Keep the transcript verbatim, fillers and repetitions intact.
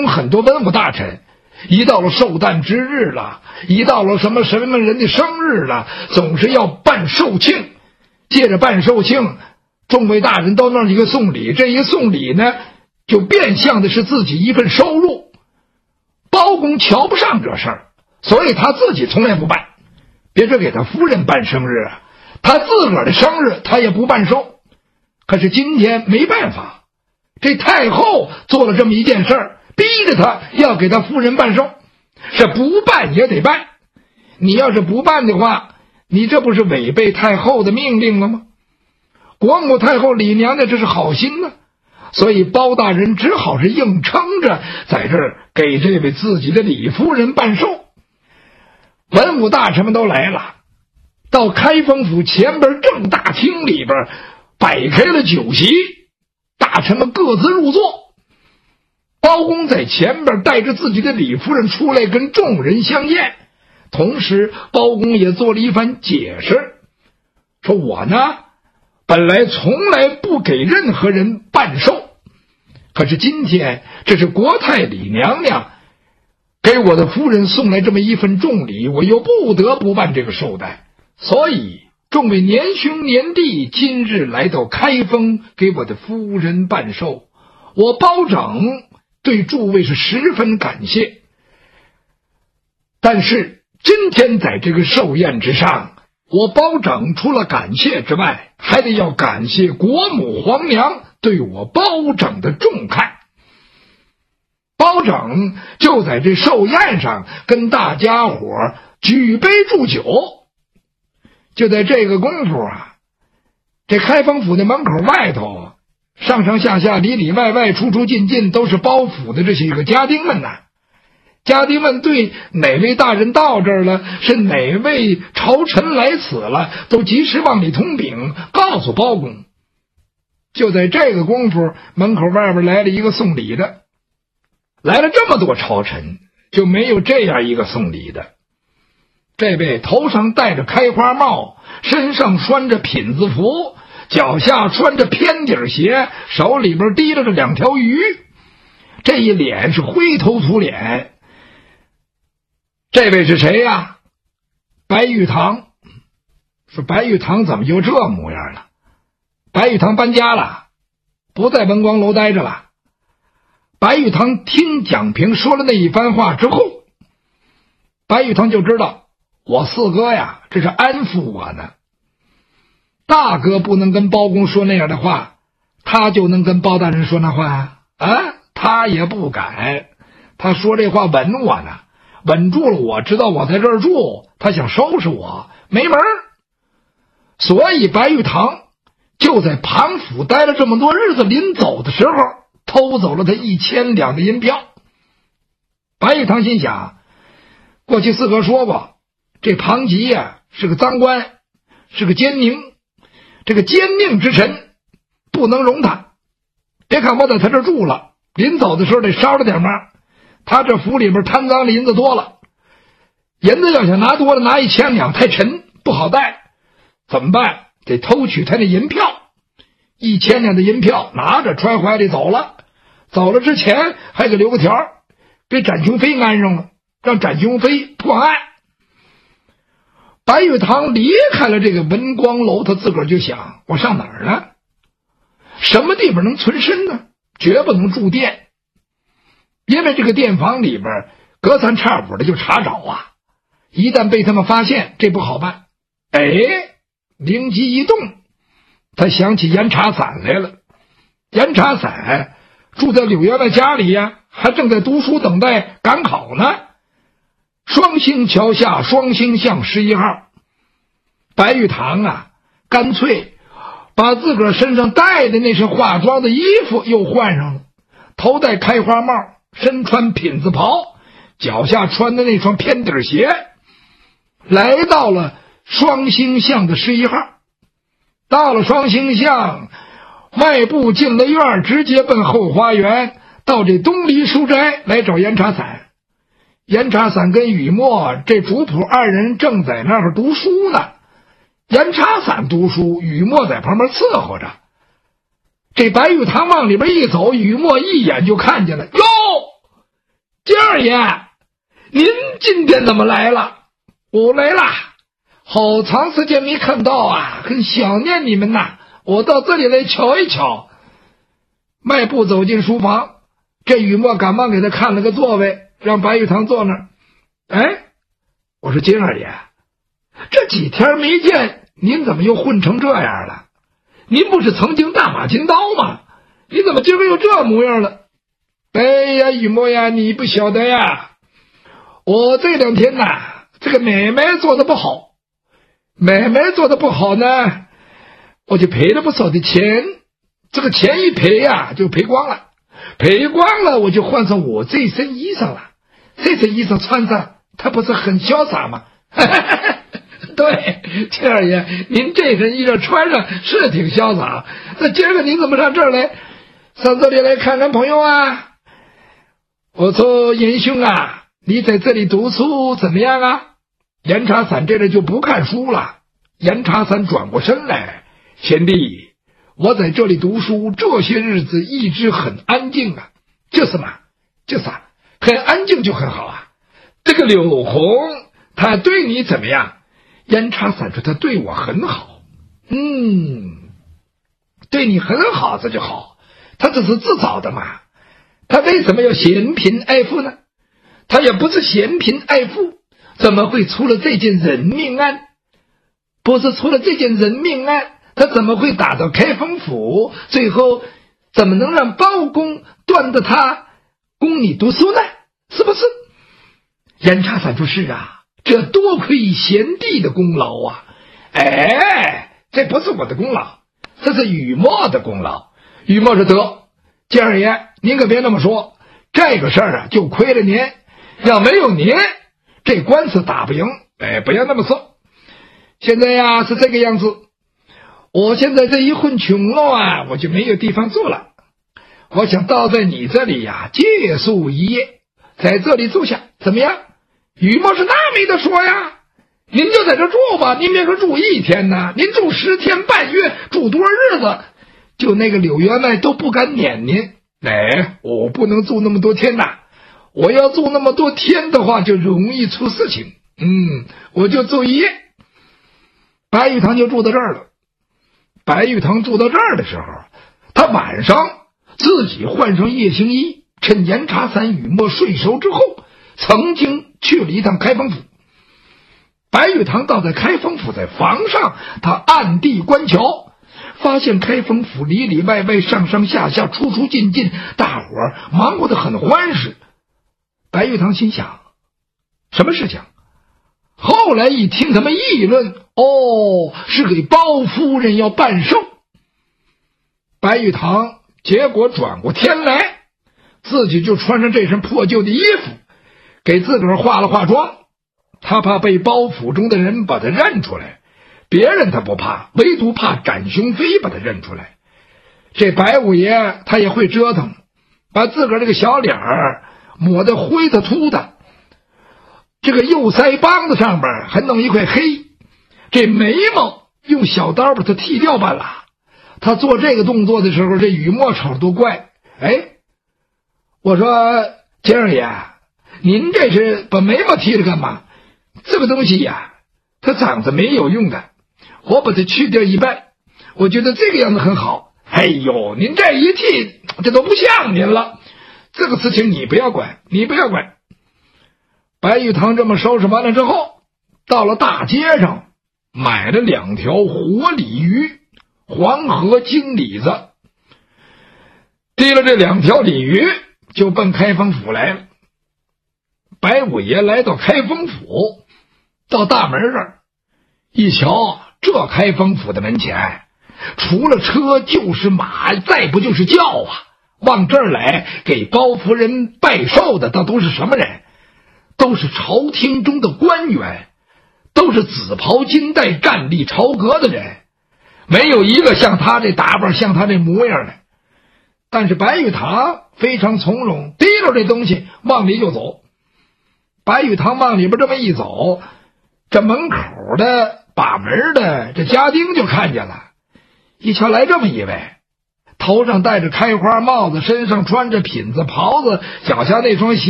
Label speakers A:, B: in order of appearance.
A: 中很多文武大臣，一到了寿诞之日了，一到了什么什么人的生日了，总是要办寿庆。借着办寿庆，众位大人都那一个送礼，这一送礼呢，就变相的是自己一份收入。包公瞧不上这事儿，所以他自己从来不办。别说给他夫人办生日啊，他自个儿的生日他也不办寿。可是今天没办法，这太后做了这么一件事儿，逼着他要给他夫人办寿，是不办也得办。你要是不办的话，你这不是违背太后的命令了吗？国母太后李娘娘这是好心呢，所以包大人只好是硬撑着在这儿给这位自己的李夫人办寿。文武大臣们都来了，到开封府前边正大厅里边摆开了酒席，大臣们各自入座。包公在前边带着自己的李夫人出来跟众人相宴，同时包公也做了一番解释，说我呢本来从来不给任何人办寿，可是今天这是国太李娘娘给我的夫人送来这么一份重礼，我又不得不办这个寿诞，所以众位年兄年弟今日来到开封给我的夫人办寿，我包拯对诸位是十分感谢。但是今天在这个寿宴之上，我包拯除了感谢之外，还得要感谢国母皇娘对我包拯的重看。包拯就在这寿宴上跟大家伙举杯祝酒。就在这个功夫啊，这开封府的门口外头，上上下下里里外外出出进进都是包府的这些个家丁们呐。家丁们对哪位大人到这儿了，是哪位朝臣来此了，都及时往里通禀告诉包公。就在这个功夫，门口外边来了一个送礼的。来了这么多朝臣，就没有这样一个送礼的。这位头上戴着开花帽，身上穿着品字服，脚下穿着偏底鞋，手里边提着两条鱼，这一脸是灰头土脸。这位是谁呀？白玉堂。说白玉堂怎么就这模样了？白玉堂搬家了，不在文光楼待着了。白玉堂听蒋平说了那一番话之后，白玉堂就知道我四哥呀这是安抚我呢。大哥不能跟包公说那样的话，他就能跟包大人说那话呀？啊，他也不敢。他说这话稳我呢，稳住了我，知道我在这儿住，他想收拾我没门儿。所以白玉堂就在庞府待了这么多日子，临走的时候偷走了他一千两的银票。白玉堂心想，过去四哥说过，这庞吉呀是个赃官，是个奸佞，这个奸佞之臣不能容他。别看我在他这住了，临走的时候得捎了点忙。他这府里边贪赃的银子多了，银子要想拿多了，拿一千两太沉，不好带。怎么办？得偷取他那银票。一千两的银票拿着揣怀里走了，走了之前还给留个条，给展雄飞安上了，让展雄飞破案。白玉堂离开了这个文光楼，他自个儿就想，我上哪儿呢？什么地方能存身呢？绝不能住店，因为这个店房里边隔三差五的就查找啊，一旦被他们发现，这不好办。哎，灵机一动，他想起严查散来了。严查散住在柳员外家里呀，还正在读书等待赶考呢。双星桥下双星巷十一号，白玉堂啊，干脆把自个儿身上带的那身化妆的衣服又换上了，头戴开花帽，身穿品字袍，脚下穿的那双偏底鞋，来到了双星巷的十一号。到了双星巷，迈步进了院，直接奔后花园，到这东篱书斋来找严查散。严查散跟雨墨这主仆二人正在那儿读书呢。严查散读书，雨墨在旁边伺候着。这白玉堂往里边一走，雨墨一眼就看见了，哟， 爷，您今天怎么来了？我来了，好长时间没看到啊，很想念你们呐，我到这里来瞧一瞧。迈步走进书房，这雨墨赶忙给他看了个座位，让白玉堂坐那儿。哎，我说金二爷，这几天没见，您怎么又混成这样了？您不是曾经大马金刀吗？你怎么今儿又这模样了？哎呀，雨墨呀，你不晓得呀，我这两天呐，这个买卖做得不好，买卖做得不好呢，我就赔了不少的钱，这个钱一赔呀，就赔光了，赔光了我就换上我这身衣裳了，这身衣裳穿上，它不是很潇洒吗？对，金二爷，您这身衣裳穿上是挺潇洒。那今儿个您怎么上这儿来？上这里来看看朋友啊？我说严兄啊，你在这里读书怎么样啊？严茶伞这里就不看书了。严茶伞转过身来，贤弟，我在这里读书，这些日子一直很安静啊。就是嘛，就是啊，很安静就很好啊。这个柳红，他对你怎么样？严茶伞说他对我很好。嗯，对你很好这就好，他这是自找的嘛。他为什么要嫌贫爱富呢？他也不是嫌贫爱富，怎么会出了这件人命案？不是出了这件人命案，他怎么会打到开封府？最后怎么能让包公断得他供你读书呢？是不是？严茶伞说是啊，这多亏贤弟的功劳啊。哎，这不是我的功劳，这是雨墨的功劳。雨墨说得，金二爷您可别那么说，这个事儿啊就亏了您，要没有您这官司打不赢。哎，不要那么说。现在呀是这个样子，我现在这一混穷了啊，我就没有地方住了，我想到在你这里呀借宿一夜，在这里住下怎么样？雨墨是那没得说呀，您就在这住吧，您别说住一天呢，您住十天半月，住多少日子，就那个柳员外都不敢撵您。哎，我不能住那么多天呐，我要住那么多天的话就容易出事情。嗯，我就住一夜。白玉堂就住到这儿了。白玉堂住到这儿的时候，他晚上自己换上夜行衣，趁严茶伞雨墨睡熟之后，曾经去了一趟开封府。白玉堂倒在开封府，在房上他暗地观瞧，发现开封府里里外外上上下下出出进进，大伙儿忙活得很欢实。白玉堂心想，什么事情？后来一听他们议论，哦，是给包夫人要办寿。白玉堂结果转过天来，自己就穿上这身破旧的衣服，给自个儿化了化妆。他怕被包府中的人把他认出来，别人他不怕，唯独怕展雄飞把他认出来。这白五爷他也会折腾，把自个儿这个小脸儿抹得灰的秃的，这个右腮帮子上边还弄一块黑，这眉毛用小刀把它剃掉半拉。他做这个动作的时候，这雨墨瞅着多怪。哎，我说金二爷，您这是把眉毛剃了干嘛？这个东西呀，它长得没有用的，我把它去掉一半，我觉得这个样子很好。哎呦，您这一剃，这都不像您了。这个事情你不要管，你不要管。白玉堂这么收拾完了之后，到了大街上，买了两条活鲤鱼，黄河金鲤子，提了这两条鲤鱼就奔开封府来了。白五爷来到开封府，到大门这儿一瞧，这开封府的门前除了车就是马，再不就是轿啊。往这儿来给包夫人拜寿的，倒都是什么人？都是朝廷中的官员，都是紫袍金带站立朝阁的人，没有一个像他这打扮，像他这模样的。但是白玉堂非常从容，提溜这东西往里就走。白玉堂往里边这么一走，这门口的把门的这家丁就看见了，一瞧来这么一位，头上戴着开花帽子，身上穿着品子袍子，脚下那双鞋